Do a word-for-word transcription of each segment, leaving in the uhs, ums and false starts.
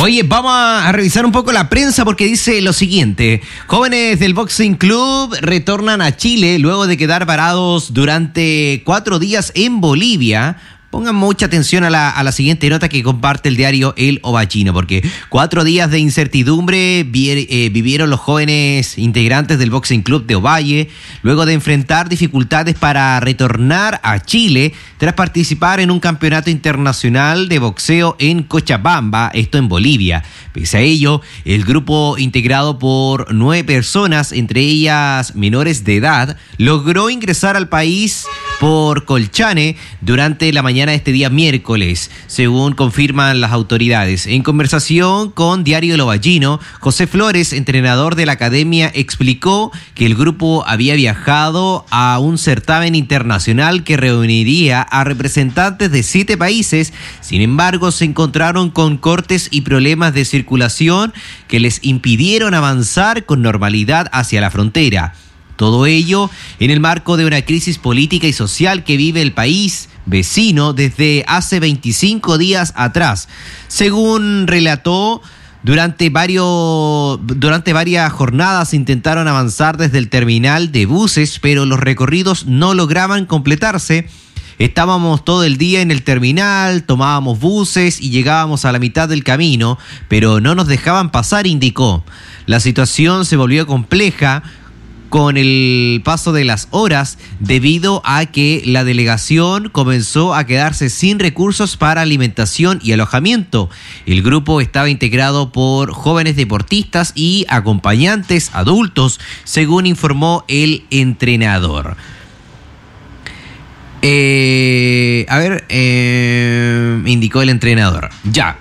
Oye, vamos a revisar un poco la prensa porque dice lo siguiente. Jóvenes del Boxing Club retornan a Chile luego de quedar varados durante cuatro días en Bolivia. Pongan mucha atención a la, a la siguiente nota que comparte el diario El Ovallino, porque cuatro días de incertidumbre vi, eh, vivieron los jóvenes integrantes del Boxing Club de Ovalle, luego de enfrentar dificultades para retornar a Chile tras participar en un campeonato internacional de boxeo en Cochabamba, esto en Bolivia. Pese a ello, el grupo, integrado por nueve personas, entre ellas menores de edad, logró ingresar al país por Colchane durante la mañana de este día miércoles, según confirman las autoridades. En conversación con Diario El Ovallino, José Flores, entrenador de la academia, explicó que el grupo había viajado a un certamen internacional que reuniría a representantes de siete países. Sin embargo, se encontraron con cortes y problemas de circulación que les impidieron avanzar con normalidad hacia la frontera. Todo ello en el marco de una crisis política y social que vive el país vecino desde hace veinticinco días atrás. Según relató, durante varios, durante varias jornadas intentaron avanzar desde el terminal de buses, pero los recorridos no lograban completarse. Estábamos todo el día en el terminal, tomábamos buses y llegábamos a la mitad del camino, pero no nos dejaban pasar, indicó. La situación se volvió compleja con el paso de las horas debido a que la delegación comenzó a quedarse sin recursos para alimentación y alojamiento. El grupo estaba integrado por jóvenes deportistas y acompañantes adultos, según informó el entrenador. Eh, a ver, eh, indicó el entrenador. Ya,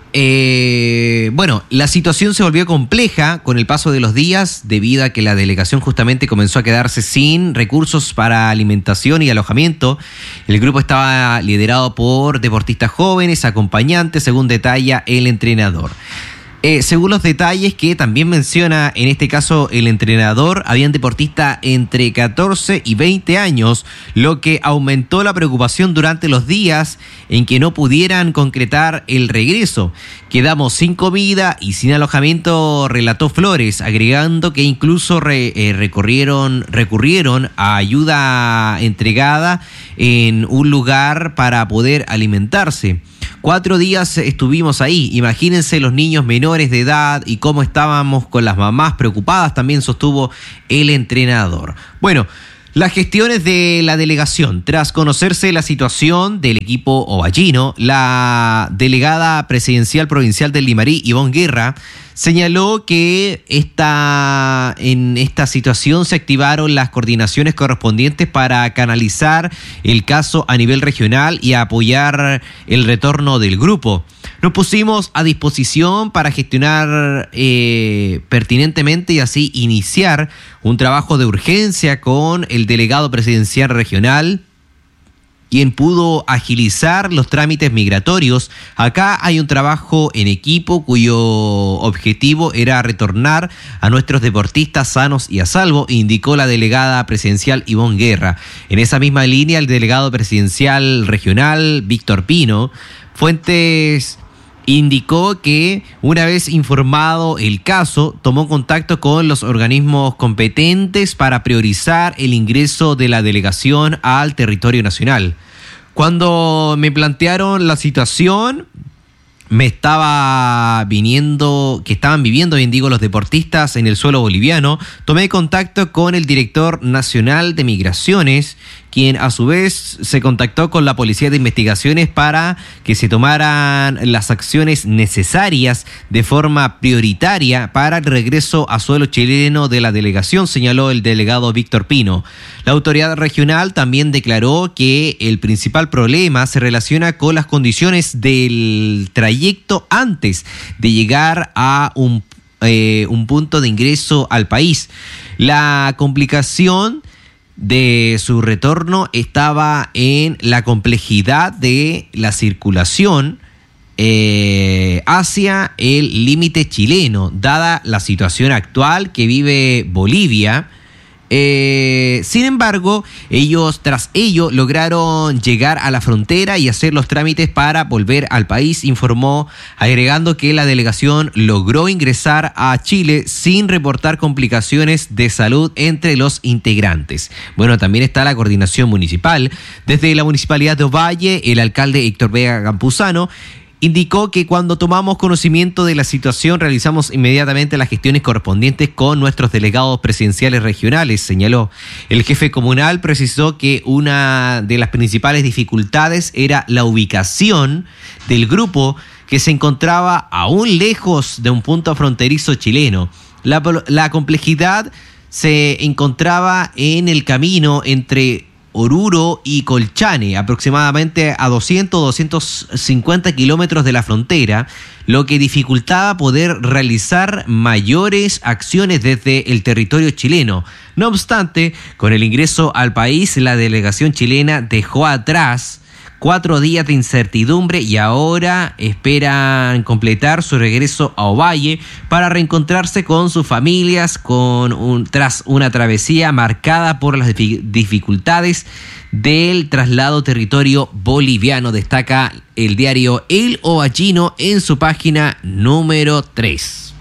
eh, bueno, la situación se volvió compleja con el paso de los días debido a que la delegación justamente comenzó a quedarse sin recursos para alimentación y alojamiento. El grupo estaba liderado por deportistas jóvenes, acompañantes, según detalla el entrenador. Eh, según los detalles que también menciona en este caso el entrenador, habían deportistas entre catorce y veinte años, lo que aumentó la preocupación durante los días en que no pudieran concretar el regreso. Quedamos sin comida y sin alojamiento, relató Flores, agregando que incluso re, eh, recorrieron, recurrieron a ayuda entregada en un lugar para poder alimentarse. Cuatro días estuvimos ahí, imagínense los niños menores de edad y cómo estábamos con las mamás preocupadas, también sostuvo el entrenador. Bueno, las gestiones de la delegación. Tras conocerse la situación del equipo ovallino, la delegada presidencial provincial del Limarí, Ivonne Guerra, señaló que esta, en esta situación se activaron las coordinaciones correspondientes para canalizar el caso a nivel regional y apoyar el retorno del grupo. Nos pusimos a disposición para gestionar eh, pertinentemente y así iniciar un trabajo de urgencia con el delegado presidencial regional, quien pudo agilizar los trámites migratorios. Acá hay un trabajo en equipo cuyo objetivo era retornar a nuestros deportistas sanos y a salvo, indicó la delegada presidencial Ivonne Guerra. En esa misma línea, el delegado presidencial regional Víctor Pino Fuentes indicó que una vez informado el caso, tomó contacto con los organismos competentes para priorizar el ingreso de la delegación al territorio nacional. Cuando me plantearon la situación, me estaba viniendo, que estaban viviendo, bien digo, los deportistas en el suelo boliviano, tomé contacto con el director nacional de migraciones, quien a su vez se contactó con la Policía de Investigaciones para que se tomaran las acciones necesarias de forma prioritaria para el regreso a suelo chileno de la delegación, señaló el delegado Víctor Pino. La autoridad regional también declaró que el principal problema se relaciona con las condiciones del trayecto antes de llegar a un, eh, un punto de ingreso al país. La complicación de su retorno estaba en la complejidad de la circulación eh, hacia el límite chileno, dada la situación actual que vive Bolivia Eh, sin embargo, ellos tras ello lograron llegar a la frontera y hacer los trámites para volver al país, informó, agregando que la delegación logró ingresar a Chile sin reportar complicaciones de salud entre los integrantes. Bueno, también está la coordinación municipal. Desde la Municipalidad de Ovalle, el alcalde Héctor Vega Campuzano indicó que cuando tomamos conocimiento de la situación realizamos inmediatamente las gestiones correspondientes con nuestros delegados presidenciales regionales, señaló. El jefe comunal precisó que una de las principales dificultades era la ubicación del grupo que se encontraba aún lejos de un punto fronterizo chileno. La, la complejidad se encontraba en el camino entre Oruro y Colchane, aproximadamente a doscientos a doscientos cincuenta kilómetros de la frontera, lo que dificultaba poder realizar mayores acciones desde el territorio chileno. No obstante, con el ingreso al país, la delegación chilena dejó atrás cuatro días de incertidumbre y ahora esperan completar su regreso a Ovalle para reencontrarse con sus familias con un, tras una travesía marcada por las dificultades del traslado territorio boliviano, destaca el diario El Ovallino en su página número tres.